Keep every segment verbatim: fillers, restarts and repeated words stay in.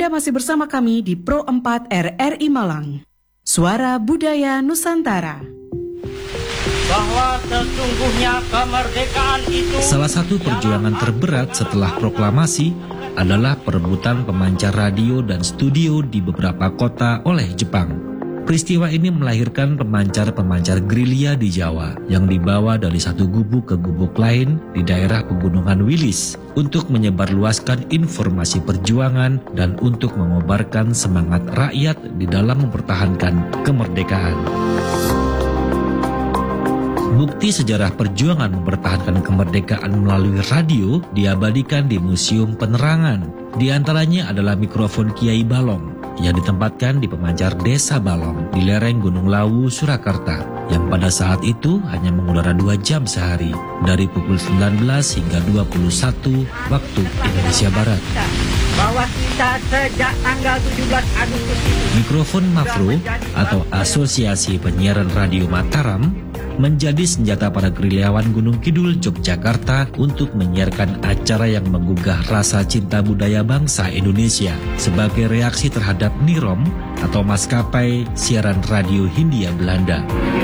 Anda masih bersama kami di Pro empat R R I Malang. Suara Budaya Nusantara. Bahwa sesungguhnya kemerdekaan itu... Salah satu perjuangan terberat setelah proklamasi adalah perebutan pemancar radio dan studio di beberapa kota oleh Jepang. Peristiwa ini melahirkan pemancar-pemancar gerilya di Jawa yang dibawa dari satu gubuk ke gubuk lain di daerah pegunungan Wilis untuk menyebarluaskan informasi perjuangan dan untuk mengobarkan semangat rakyat di dalam mempertahankan kemerdekaan. Bukti sejarah perjuangan mempertahankan kemerdekaan melalui radio diabadikan di Museum Penerangan. Di antaranya adalah mikrofon Kiai Balong yang ditempatkan di pemancar Desa Balong di lereng Gunung Lawu, Surakarta, yang pada saat itu hanya mengudara dua jam sehari dari pukul sembilan belas hingga dua puluh satu waktu Indonesia Barat. Bahwa kita sejak tanggal tujuh belas Agustus itu... Mikrofon Mafro atau Asosiasi Penyiaran Radio Mataram menjadi senjata para gerilyawan Gunung Kidul, Yogyakarta untuk menyiarkan acara yang menggugah rasa cinta budaya bangsa Indonesia sebagai reaksi terhadap Nirom atau maskapai siaran radio Hindia Belanda.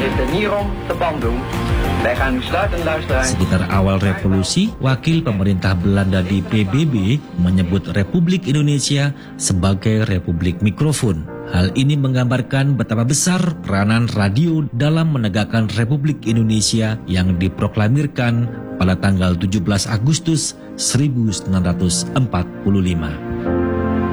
Sekitar awal revolusi, wakil pemerintah Belanda di P B B menyebut Republik Indonesia sebagai Republik Mikrofon. Hal ini menggambarkan betapa besar peranan radio dalam menegakkan Republik Indonesia yang diproklamirkan pada tanggal tujuh belas Agustus seribu sembilan ratus empat puluh lima.